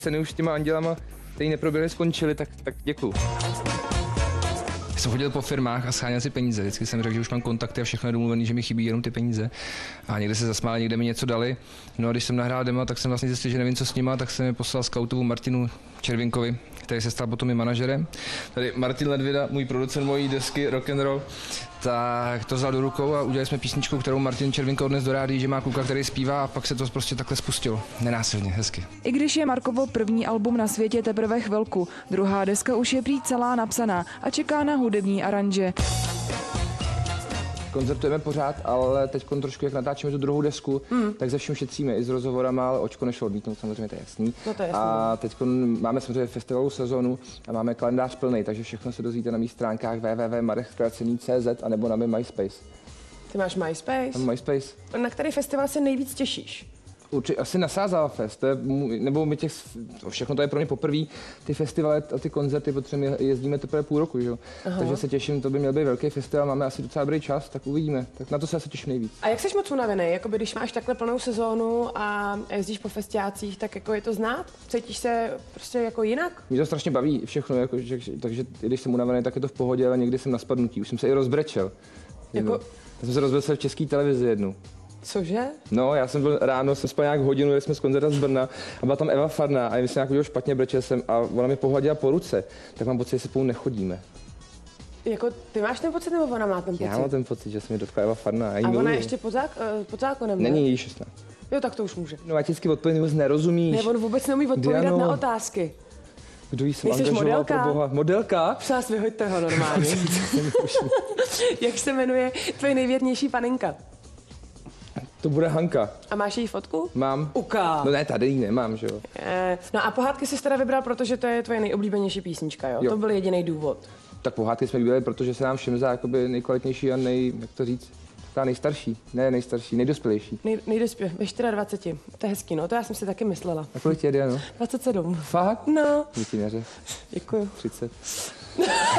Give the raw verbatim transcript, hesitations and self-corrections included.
Ceny už s těma andělama, který neproběhly, skončily, tak, tak děkuju. Jsem chodil po firmách a scháněl si peníze. Vždycky jsem řekl, že už mám kontakty a všechno je domluvený, že mi chybí jenom ty peníze. A někde se zasmáli, někde mi něco dali. No a když jsem nahrál demo, tak jsem vlastně zjistil, že nevím, co s nima, tak jsem mi poslal skautovu Martinu Červinkovi, který se stal potom i manažerem. Tady Martin Ledvida, můj producent mojí desky Rock and Roll, tak to vzal do rukou a udělali jsme písničku, kterou Martin Červinka odnes do rádií, že má kluka, který zpívá, a pak se to prostě takhle spustilo. Nenásilně, hezky. I když je Markovo první album na světě teprve chvilku, druhá deska už je prý celá napsaná a čeká na hudební aranže. Koncertujeme pořád, ale teď trošku, jak natáčíme tu druhou desku, mm. tak ze všem šetříme i s rozhovorama, ale očko nešlo odmítnout, samozřejmě to je jasný. No to je jasný. A teď máme samozřejmě festivalovou sezónu a máme kalendář plný, takže všechno se dozvíte na mých stránkách w w w tečka marek zkrácený tečka c z a nebo na mém MySpace. Ty máš MySpace? Mám MySpace. Na který festival se nejvíc těšíš? Určitě asi na Sázava Fest, to je, nebo my těch, všechno to je pro mě poprvé, ty festivaly a ty koncerty, protože my jezdíme teprve půl roku, že? Takže se těším, to by měl být velký festival, máme asi docela dobrý čas, tak uvidíme, tak na to se asi těším nejvíc. A jak jsi moc unavený, jakoby když máš takhle plnou sezónu a jezdíš po festiácích, tak jako je to znát? Cítíš se prostě jako jinak? Mě to strašně baví všechno, jako, že, takže když jsem unavený, tak je to v pohodě, ale někdy jsem na spadnutí, už jsem se i rozbrečel. Jako... Já jsem se rozbrečel v České televizi jednu. Cože? No, já jsem byl ráno, jsem spal nějak hodinu, jeli jsme z koncerta z Brna a byla tam Eva Farná a já jsem nějak udělal špatně, brečel jsem a ona mě pohladila po ruce, tak mám pocit, že se spolu nechodíme. Jako ty máš ten pocit, nebo ona má ten pocit? Já mám ten pocit, že se mi dotkla Eva Farná. A ona je ještě pod, zák pod zákonem, ne? Není jí šestnáct. Jo, tak to už může. No, ať vždycky odpověď vůbec nerozumíš. Ne, on vůbec neumí odpovídat Diano, na otázky. Kdo jí jsem Jsi angažoval, modelka? pro boha? Modelka? Přás, vyhoďte ho normálně. Jak se jmenuje tvoje nejvěrnější paninka? To bude Hanka. A máš její fotku? Mám. Uká. No ne, tady ji nemám, že jo. Eh, no a pohádky jsi teda vybral, protože to je tvoje nejoblíbenější písnička, jo? Jo. To byl jediný důvod. Tak pohádky jsme vybírali, protože se nám všem zdá jakoby nejkvalitnější a nej, jak to říct, ta nejstarší, ne nejstarší, nejdospělejší. Nej, nejdospě, ve dvaceti čtyři. To je hezký, no, to já jsem si taky myslela. A kolik tě jde, no? dvacet sedm. Fakt? No. Děti neře. Děkuju. třicet.